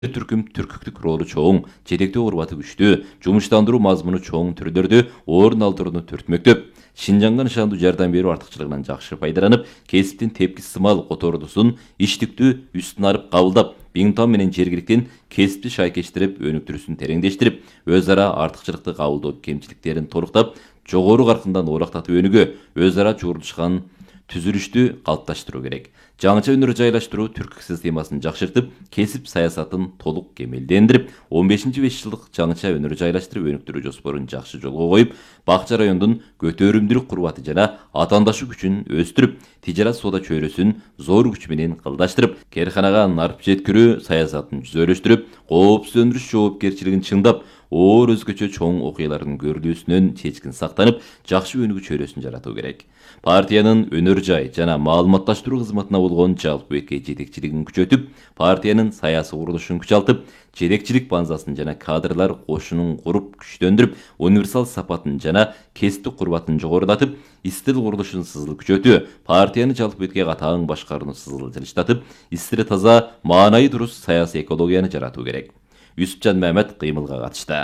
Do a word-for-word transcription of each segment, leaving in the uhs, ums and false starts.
түркүм түркүктүк ролу чоң, жетектөө курбаты күчтүү, жумуштандыруу мазмуну чоң түрлөрдө орун алдырууну түртмөктөп, Шинжаңга нышандуу жардам берүү артыкчылыгынан жакшы пайдаланып, кесиптин тепки сымал котордусун иштиктүү үстүн арып кабылдап, Бигтаун менен жергиликтин кесипти шайкештирип, өнүктүрүүсүн тереңдештирип, өз ара артыкчылыкты кабылдоо кемчиликтерин толуктап, жогору каркындан орактатып өнүгө, өз ара жуурулушкан түзүлүштү калыпташтыруу керек. Жаңыча өнөр жайлаштыруу түркүк системасын жакшыртып, кесип саясатын толук кемелдендирип, он бешинчи беш жылдык жаңыча өнөр жайлаштырып өнүктүрүү жоспорун жакшы жолго коюп, Бакча райондун көтөрүмдүүлүк курбаты жана атаандашуу күчүн өстүрүп, тижарат соода чөйрөсүн зор күч менен кылдаштырып, керканага нарп жеткирүү саясатын жүзөлөштүрүп, коопсуз өндүрүш жоопкерчилигин чыңдап, оор өзгөчө чоң окуялардын көрүлүүсүнөн чечкин сактанып, жакшы өнүгүү чөйрөсүн жаратуу керек. Партиянын өнөр жай жана маалыматташтыруу кызматына болгон жалпы бетке жетекчилигин күчөтүп, партиянын саясий курулушун күчалтып, жетекчилик базасын жана кадрлар кошунун куруп күчтөндүрүп, универсал сапатын жана кесиптик курбатын жогорулатып, истил курулушун сызыл күчөтүү, партияны жалпы бетке катаң башкарууну сызыл жылыштатып, истили таза, маанайы дурус саясий экологияны жаратуу керек. Юсупжан Мамед кыймылга катышты.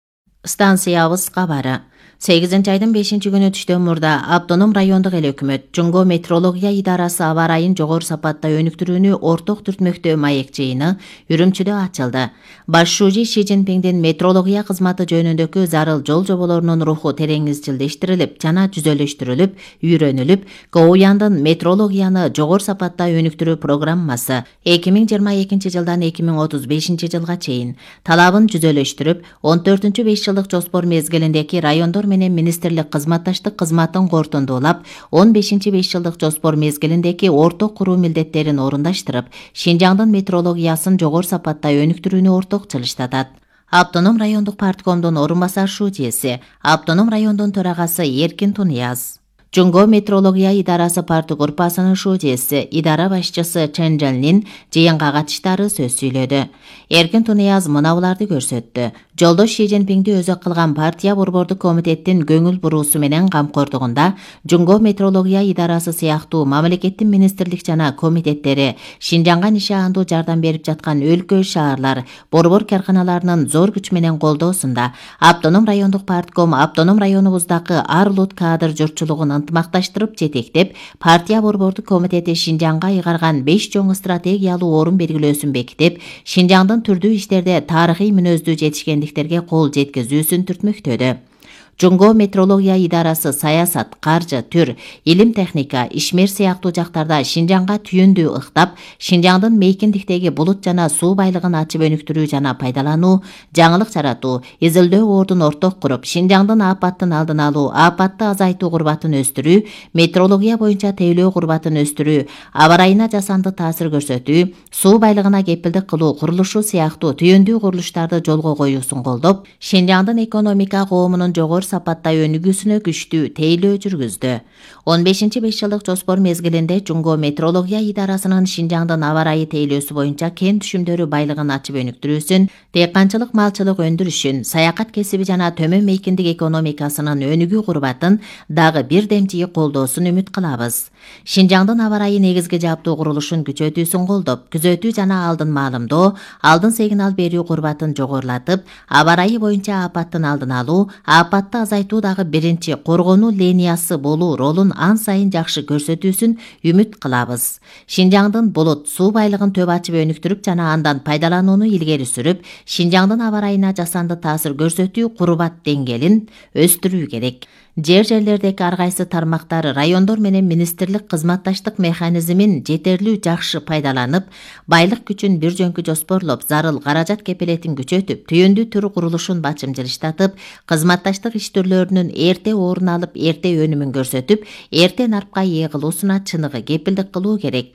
Станциябыз кабары. сегизинчи айдын бешинчи күнү түштөн мурда Автоном райондук эл өкмөт Жумго метрология идарасы аба ырайын жогору сапатта өнүктүрүүнү орток түртмөктөө маек жыйыны Үрүмчүдө ачылды. Баш шужи Ши Цзиньпиңдин метрология кызматы жөнүндөгү зарыл жол жоболорунун руху терең изчилдештирилип жана жүзөлөштүрүлүп, үйрөнүлүп, Коуяндын метрологияны жогору сапатта өнүктүрүү программасы эки миң жыйырма экинчи жылдан эки миң отуз бешинчи жылга чейин талабын жүзөлөштүрүп, он төртүнчү беш жылдык жоспор мезгилиндеки райондор менен министрлик кызматташтык кызматын кортундуулап, он бешинчи беш жылдык жоспор мезгилиндеки орток куруу милдеттерин орундаштырып, Шинжаңдын метрологиясын жогору сапатта өнүктүрүүнү орток чылыштатат. Автоном райондук парткомдун орун басар шужиеси, Автоном райондун төрагасы Эркин Тунияз. Жумго метрология идарасы парты группасынын шужиеси, идара башчысы Чен Жалнин жыйынга катыштары сөз сүйлөдү. Эркин Тунияз мынабуларды көрсөттү. Жолдош Ши Цзиньпиңди өзөк кылган партия борбордук комитеттин көңүл буруусу менен камкордугунда Жумго метрология идарасы сыяктуу мамлекеттин министрлик жана комитеттери Шинжаңга нишаандуу жардам берип жаткан өлкө, шаарлар, борбор карканаларынын зор күч менен колдоосунда Автоном райондук партком Автоном районубуздагы ар улут кадр журтчулугун ынтымакташтырып жетектеп, партия борбордук комитети Шинжаңга ыйгарган беш чоң стратегиялуу орун белгилөөсүн бекитип, Шинжаңдын түрдүү иштерде тарыхый мүнөздүү жетишкендиктерге кол жеткизүүсүн түртмөктөдү. Жумго метрология идарасы саясат, каржы, түр, илим техника, ишмер сыяктуу жактарда Шинжаңга түйүндүү ыктап, Шинжаңдын мейкиндиктеги булут жана суу байлыгын ачып өнүктүрүү жана пайдалануу, жаңылык жаратуу, изилдөө ордун орток куруп, Шинжаңдын апаттын алдын алуу, апатты азайтуу курбатын өстүрүү, метрология боюнча тейлөө курбатын өстүрүү, аба ырайына жасанды таасир көрсөтүү, суу байлыгына кепилдик кылуу курулушу сыяктуу түйүндүү курулуштарды жолго коюусун колдоп, Шинжаңдын экономика коомунун жогору сапатта өнүгүүсүнө күчтүү тейлөө жүргүздү. он бешинчи беш жылдык жоспор мезгилинде Жумго метрология идарасынын Шинжаңдын аба ырайы тейлөөсү боюнча кен түшүмдөрү байлыгын ачып өнүктүрүүсүн, дыйканчылык малчылык өндүрүшүн, саякат кесиби жана төмөн мейкиндик экономикасынын өнүгүү курбатын дагы бир дем жийи колдоосун үмүт кылабыз. Шинжаңдын аба ырайы негизги жаптуу курулушун күчөтүүсүн колдоп, күзөтүү жана алдын маалымдоо, алдын сигнал берүү курбатын жогорулатып, аба ырайы боюнча апаттын алдын алуу, апатты азайтуу дагы биринчи коргонуу линиясы болуу ролун ан сайын жакшы көрсөтүүсүн үмүт кылабыз. Шинжаңдын булут, суу байлыгын төп ачып өнүктүрүп жана андан пайдаланууну илгери сүрүп, Шинжаңдын аба ырайына жасанды таасир көрсөтүү курбат деңгээлин өстүрүү керек. Жер жерлердеги ар кайсы тармактар райондор менен министрлик кызматташтык механизмин жетерлүү жакшы пайдаланып, байлык күчүн бир жөнкү жоспорлоп, зарыл каражат кепилетин күчөтүп, түйүндүү түр курулушун бачым жылыштатып, кызматташтык иш түрлөрүнүн эрте орун алып, эрте өнүмүн көрсөтүп, эрте нарпка ээ кылуусуна чыныгы кепилдик кылуу керек.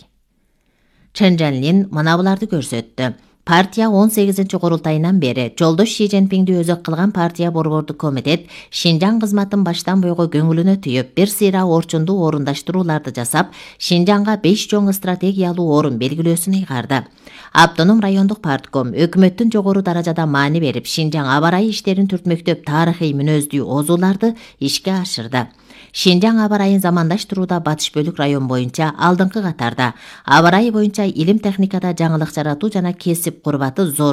Чен Жалнин мынабуларды көрсөттү. Партия он сегизинчи курултайынан бери Жолдош Ши Цзиньпиңди өзөк кылган партия борбордук комитет Шинжаң кызматын баштан бойго көңүлүнө түйүп, бир сыйра орчундуу орундаштырууларды жасап, Шинжаңга беш чоң стратегиялуу орун белгилөөсүн ыйгарды. Автоном райондук партком өкмөттүн жогору даражада маани берип, Шинжаң аба ырайы иштерин түртмөктөп, тарыхый мүнөздүү озууларды ишке ашырды. Шинжаң аба ырайын замандаштырууда батыш бөлүк район боюнча алдыңкы катарда. Аба ырайы боюнча илим техникада жаңылык жаратуу жана кесип курбаты зор.